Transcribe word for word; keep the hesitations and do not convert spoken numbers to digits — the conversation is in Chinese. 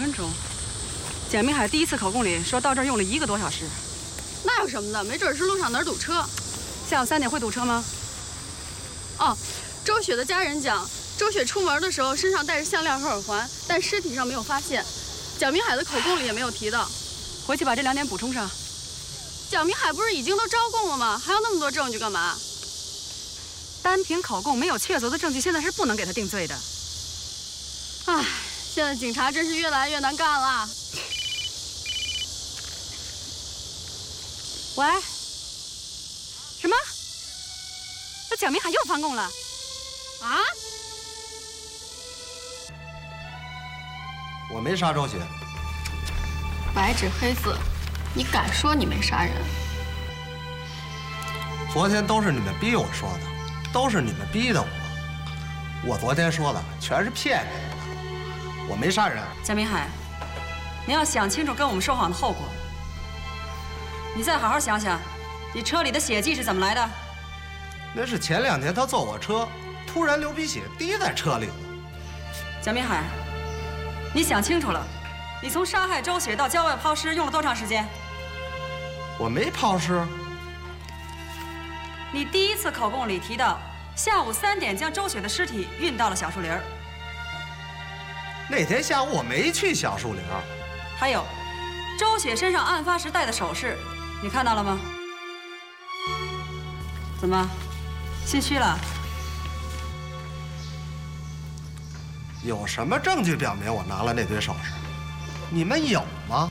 分钟。蒋明海第一次口供里说到这儿用了一个多小时。 那有什么的？没准是路上哪儿堵车。 下午三点会堵车吗？ 哦，周雪的家人讲，周雪出门的时候身上带着项链和耳环，但尸体上没有发现。蒋明海的口供里也没有提到。 回去把这两点补充上。 蒋明海不是已经都招供了吗？还要那么多证据干嘛？ 单凭口供没有确凿的证据，现在是不能给他定罪的。 唉，现在警察真是越来越难干了。 喂，什么？这蒋明海又翻供了？ 啊？ 我没杀周雪。 白纸黑字，你敢说你没杀人？ 昨天都是你们逼我说的，都是你们逼的我。我昨天说的全是骗人的，我没杀人。 蒋明海，你要想清楚跟我们说谎的后果。你再好好想想，你车里的血迹是怎么来的？ 那是前两天他坐我车，突然流鼻血滴在车里了。 蒋明海，你想清楚了，你从杀害周雪到郊外抛尸用了多长时间？ 我没抛尸。 你第一次口供里提到，下午三点将周雪的尸体运到了小树林。 那天下午我没去小树林。 还有，周雪身上案发时戴的首饰，你看到了吗？怎么，心虚了？ 有什么证据表明我拿了那堆首饰？你们有吗？